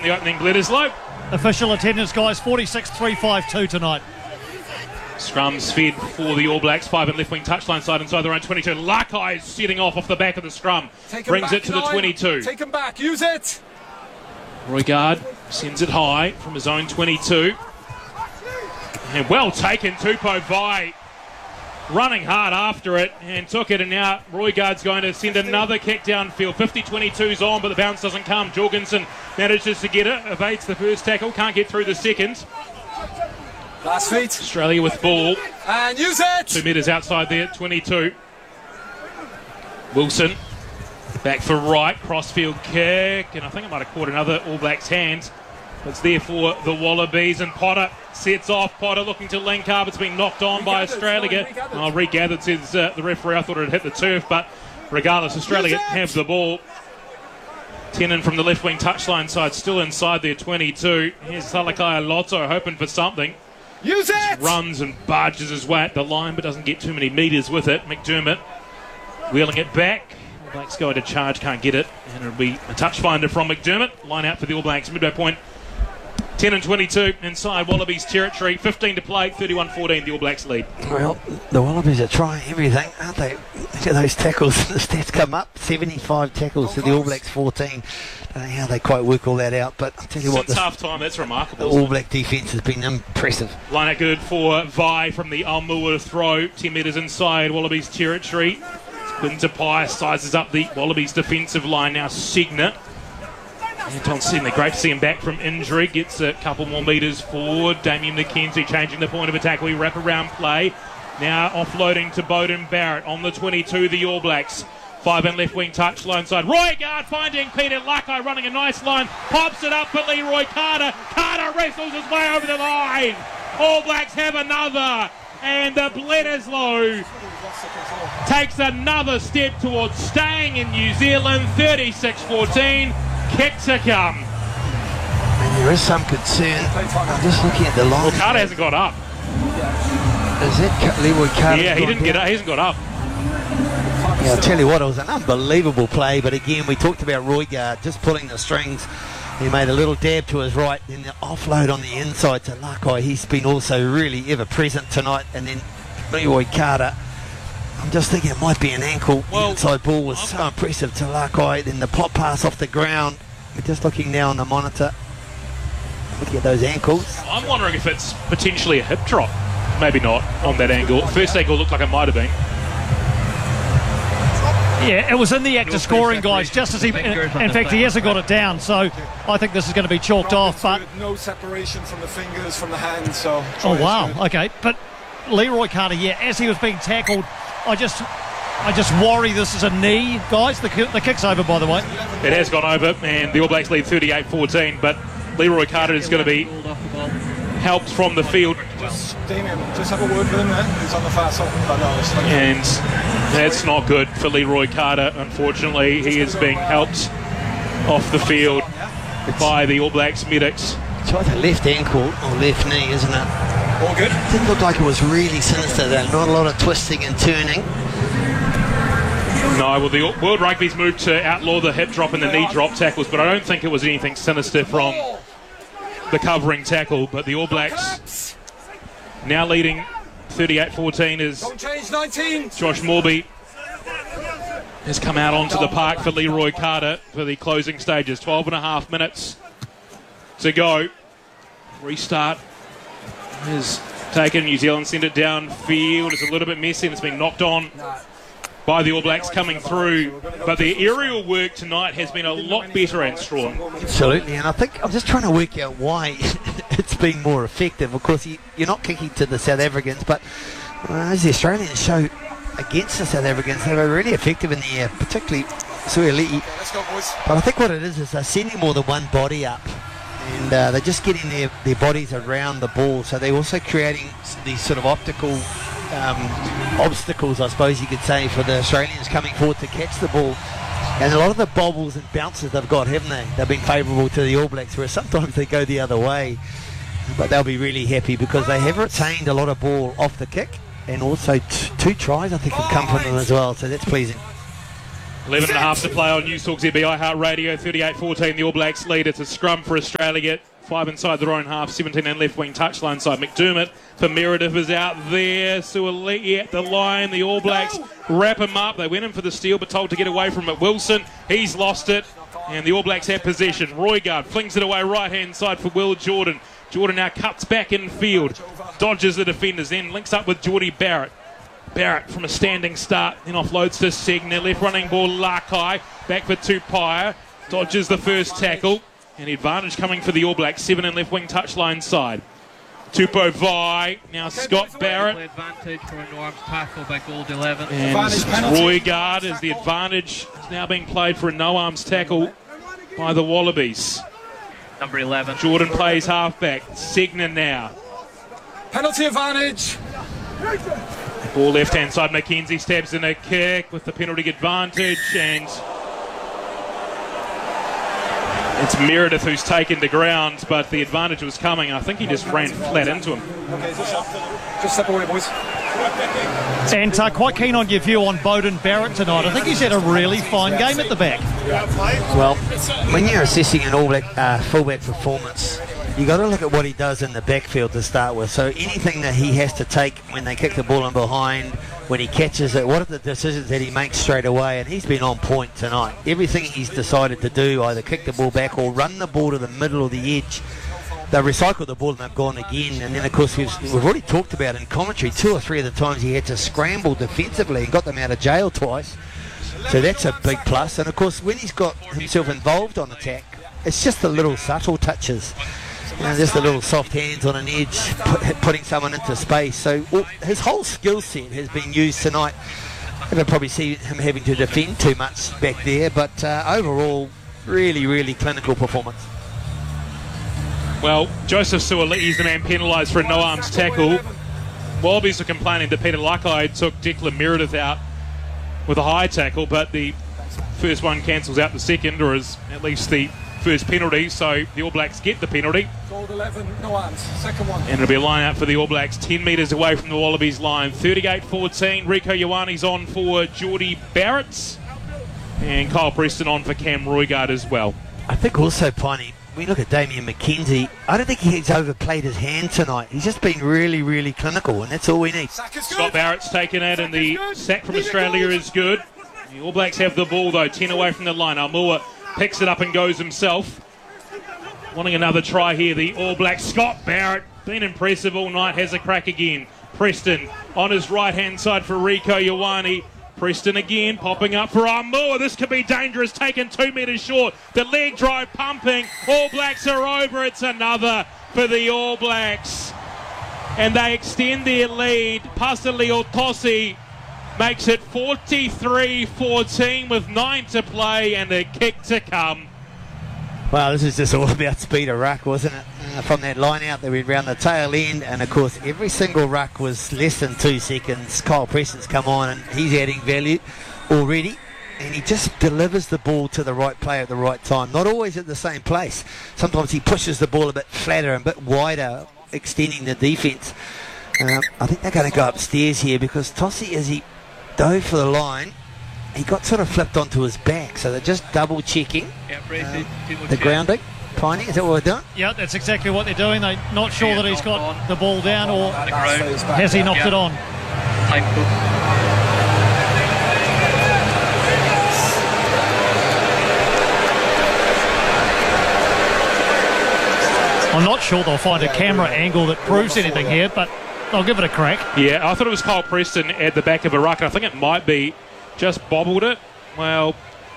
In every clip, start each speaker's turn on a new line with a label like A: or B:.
A: the opening Bledisloe.
B: Official attendance, guys, 46,352 tonight.
A: Scrums fed for the All Blacks, 5 and left wing touchline side inside their own 22. Lakai is setting off the back of the scrum. Brings it to the 22.
C: Take him back, use it.
A: Roigard sends it high from his own 22. And well taken, Tupou Vai. Running hard after it and took it, and now Roigard's going to send another kick downfield. 50-22's on, but the bounce doesn't come. Jorgensen manages to get it, evades the first tackle, can't get through the second.
C: Last feet.
A: Australia with ball.
C: And use it!
A: 2 metres outside there, 22. Wilson back for right, crossfield kick, and I think it might have caught another All Blacks hand. It's there for the Wallabies, and Potter sets off. Potter looking to link up. It's been knocked on by Australia. Regathered, says the referee. I thought it had hit the turf, but regardless, Australia have the ball. Tenen from the left wing touchline side, still inside their 22. Here's Salakai Lotto hoping for something.
C: Use it!
A: Runs and barges his way at the line, but doesn't get too many metres with it. McDermott wheeling it back. All Blacks going to charge, can't get it, and it'll be a touch finder from McDermott. Line out for the All Blacks, midway point. 10 and 22 inside Wallabies territory. 15 to play, 31-14, the All Blacks lead.
D: Well, the Wallabies are trying everything, aren't they? Look at those tackles. The stats come up. 75 tackles to the All Blacks 14. Don't know how they quite work all that out, but I'll tell you what,
A: since half time, that's remarkable.
D: The All Black defence has been impressive.
A: Line out good for Vai from the Almua throw. 10 metres inside Wallabies territory. Quinton Tapia sizes up the Wallabies defensive line now. Signet. Anton Sidney, great to see him back from injury. Gets a couple more metres forward. Damien McKenzie changing the point of attack. We wrap around play. Now offloading to Beauden Barrett on the 22, the All Blacks. 5 and left wing touchline side. Roigard finding Peter Lakai running a nice line. Pops it up for Leroy Carter. Carter wrestles his way over the line. All Blacks have another. And the Bledisloe takes another step towards staying in New Zealand. 36-14. Kick to come.
D: And there is some concern. I'm just looking at the line.
A: Well, Carter hasn't got up.
D: Is that Leroy Carter?
A: Yeah, he didn't get up. He hasn't got up.
D: Yeah, I'll tell you what, it was an unbelievable play. But again, we talked about Roigard just pulling the strings. He made a little dab to his right, then the offload on the inside to Lakai. He's been also really ever present tonight. And then Leroy Carter, I'm just thinking it might be an ankle. The inside ball was so impressive to Lakai. Then the pop pass off the ground. We're just looking now on the monitor. Looking at those ankles.
A: I'm wondering if it's potentially a hip drop. Maybe not on that angle. First angle looked like it might have been.
B: Yeah, it was in the act of scoring, guys, just as he... In fact, he hasn't got it down, so I think this is going to be chalked off, but...
C: No separation from the fingers, from the hands, so...
B: Oh, wow, okay. But Leroy Carter, yeah, as he was being tackled, I just worry this is a knee, guys. The kick's over, by the way.
A: It has gone over, and the All Blacks lead 38-14, but Leroy Carter is going to be helped from the field.
C: Damien, just have a word with him there. He's on the far side.
A: And that's not good for Leroy Carter, unfortunately. He is being helped off the field by the All Blacks medics.
D: It's either left ankle or left knee, isn't it?
C: All good.
D: It didn't look like it was really sinister though. Not a lot of twisting and turning.
A: No, well, the World Rugby's moved to outlaw the hip drop and the knee drop tackles, but I don't think it was anything sinister from the covering tackle. But the All Blacks now leading 38-14 as Josh Morby has come out onto the park for Leroy Carter for the closing stages. 12.5 minutes to go. Restart is taken. New Zealand send it downfield. It's a little bit messy and it's been knocked on by the All Blacks coming through. But the aerial work tonight has been a lot better and strong.
D: Absolutely, and I think I'm just trying to work out why it's been more effective. Of course, you're not kicking to the South Africans, but as the Australians show against the South Africans, they were really effective in the air, particularly Suali'i. But I think what it is they're sending more than one body up. And they're just getting their bodies around the ball, so they're also creating these sort of optical obstacles, I suppose you could say, for the Australians coming forward to catch the ball. And a lot of the bobbles and bounces they've got, haven't they? They've been favourable to the All Blacks, whereas sometimes they go the other way. But they'll be really happy because they have retained a lot of ball off the kick, and also two tries I think have come from them as well, so that's pleasing.
A: 11.5 to play on News Talk ZB iHeartRadio. 38-14, the All Blacks lead. It's a scrum for Australia. 5 inside their own half, 17 and left wing touchline side. McDermott for Meredith is out there. Suaalii at the line. The All Blacks wrap him up. They went in for the steal, but told to get away from it. Wilson, he's lost it. And the All Blacks have possession. Roigard flings it away right-hand side for Will Jordan. Jordan now cuts back in field. Dodges the defenders, then links up with Geordie Barrett. Barrett from a standing start, then offloads to Segner. Left running ball, Lakai. Back for Tupaia. Dodges the first tackle. And the advantage coming for the All Blacks, 7 and left wing touchline side. Tupo Vai, now Scott Barrett.
E: Advantage for a Norm's tackle by Gold 11.
A: And Roigard is the advantage. It's now being played for a no-arms tackle by the Wallabies.
E: Number 11.
A: Jordan plays halfback. Segner now.
C: Penalty advantage.
A: Ball left-hand side. Mackenzie stabs in a kick with the penalty advantage, and it's Meredith who's taken the ground, but the advantage was coming. I think he just ran flat into him.
C: Okay, just step away, boys.
B: And quite keen on your view on Beauden Barrett tonight. I think he's had a really fine game at the back.
D: Well, when you're assessing an All Black fullback performance, you got to look at what he does in the backfield to start with. So anything that he has to take when they kick the ball in behind, when he catches it, what are the decisions that he makes straight away? And he's been on point tonight. Everything he's decided to do, either kick the ball back or run the ball to the middle of the edge. They recycled the ball and they've gone again. And then, of course, we've already talked about in commentary 2 or 3 of the times he had to scramble defensively and got them out of jail twice. So that's a big plus. And, of course, when he's got himself involved on attack, it's just the little subtle touches. Just the little soft hands on an edge, putting someone into space. So his whole skill set has been used tonight. I don't probably see him having to defend too much back there, but overall, really, really clinical performance.
A: Well, Joseph Suaalii is the man penalised for a no-arms tackle. Wallabies are complaining that Peter Lakai took Declan Meredith out with a high tackle, but the first one cancels out the second, or is at least the first penalty, so the All Blacks get the penalty.
C: Gold 11, no arms. Second one.
A: And it'll be a line out for the All Blacks, 10 metres away from the Wallabies line. 38-14, Rico Ioane's on for Geordie Barrett. And Kyle Preston on for Cam Roigard as well.
D: I think also, Piney, when you look at Damien McKenzie, I don't think he's overplayed his hand tonight. He's just been really, really clinical, and that's all we need.
A: Scott Barrett's taken it, and the sack from Australia is good. The All Blacks have the ball, though, 10 away from the line. Almua picks it up and goes himself. Wanting another try here, the All Blacks. Scott Barrett, been impressive all night, has a crack again. Preston on his right-hand side for Rico Ioane. Preston again, popping up for Almua. This could be dangerous, taken 2 metres short. The leg drive pumping. All Blacks are over. It's another for the All Blacks. And they extend their lead. Pasali Otosi makes it 43-14 with 9 to play and a kick to come.
D: Well, this is just all about speed of ruck, wasn't it? From that line out, they went round the tail end, and of course, every single ruck was less than 2 seconds. Kyle Preston's come on, and he's adding value already, and he just delivers the ball to the right player at the right time. Not always at the same place. Sometimes he pushes the ball a bit flatter and a bit wider, extending the defence. I think they're going to go upstairs here because Tossi, as he dove for the line, he got sort of flipped onto his back, so they're just double checking the grounding. Piney, is that what we're doing?
B: Yeah, that's exactly what they're doing. They're not sure that he's got the ball down, or has he knocked it on? I'm not sure they'll find a camera angle that proves anything here, but I'll give it a crack.
A: Yeah, I thought it was Kyle Preston at the back of a ruck, and I think it might be just bobbled it. Well,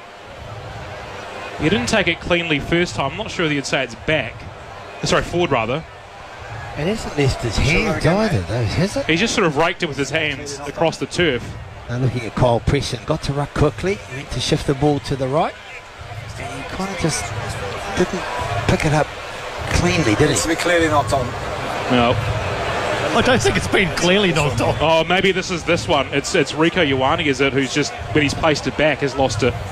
A: he didn't take it cleanly first time. I'm not sure that you'd say it's back. Sorry, forward rather.
D: It hasn't left his hands either, though, has it?
A: He just sort of raked it with his hands across the turf.
D: Now looking at Kyle Preston, got to ruck quickly, went to shift the ball to the right, and he kind of just didn't pick it up cleanly, did he?
C: It's to be clearly knocked on.
A: No.
B: I don't think it's been clearly knocked on.
A: Oh, maybe this is this one. It's Rico Ioane, is it, who's just, when he's placed it back, has lost it.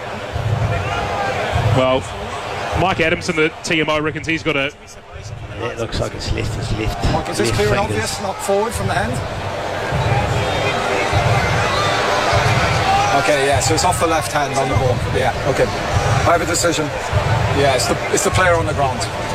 A: Well, Mike Adamson, the TMO, reckons he's got a...
D: That looks like it's left his left.
C: Mike, is this clear and obvious, not forward from the hand? Okay, yeah, so it's off the left hand on the ball. Yeah, okay. I have a decision. Yeah, it's the player on the ground.